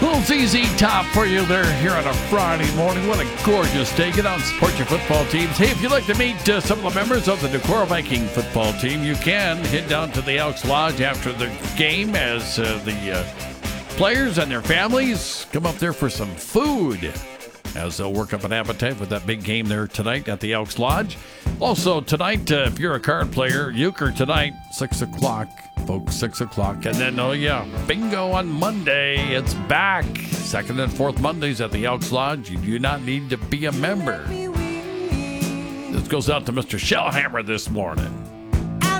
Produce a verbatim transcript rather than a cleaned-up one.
Little Z Z Top for you there here on a Friday morning. What a gorgeous day. Get out and support your football teams. Hey, if you'd like to meet uh, some of the members of the Decorah Viking football team, you can head down to the Elks Lodge after the game as uh, the uh, players and their families come up there for some food as they'll work up an appetite with that big game there tonight at the Elks Lodge. Also tonight, uh, if you're a card player, euchre tonight, six o'clock. Folks, six o'clock. And then, oh yeah, bingo on Monday. It's back. Second and fourth Mondays at the Elks Lodge. You do not need to be a member. This goes out to Mister Shellhammer this morning.